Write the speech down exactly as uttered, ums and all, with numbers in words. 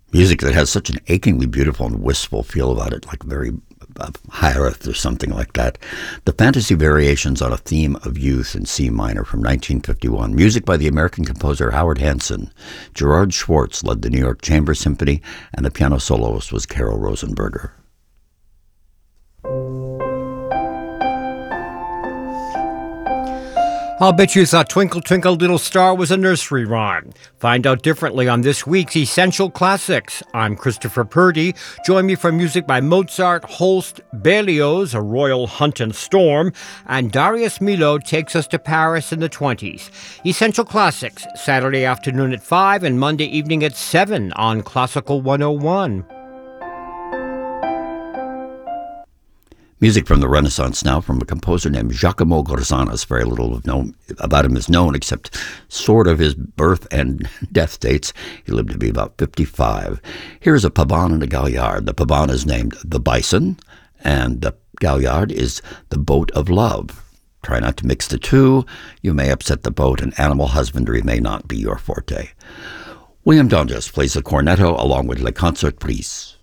Music that has such an achingly beautiful and wistful feel about it, like very uh, Hyacinth or something like that. The Fantasy Variations on a Theme of Youth in C minor from nineteen fifty-one. Music by the American composer Howard Hanson. Gerard Schwartz led the New York Chamber Symphony, and the piano soloist was Carol Rosenberger. I'll bet you thought Twinkle Twinkle Little Star was a nursery rhyme. Find out differently on this week's Essential Classics. I'm Christopher Purdy. Join me for music by Mozart, Holst, Berlioz, A Royal Hunt and Storm, and Darius Milhaud takes us to Paris in the twenties. Essential Classics, Saturday afternoon at five and Monday evening at seven on Classical one oh one. Music from the Renaissance now, from a composer named Giacomo Gorzanas. Very little known about him is known, except sort of his birth and death dates. He lived to be about fifty-five. Here's a pavane and a galliard. The pavane is named the Bison, and the galliard is the Boat of Love. Try not to mix the two. You may upset the boat, and animal husbandry may not be your forte. William Donges plays the cornetto along with Les Concertprises.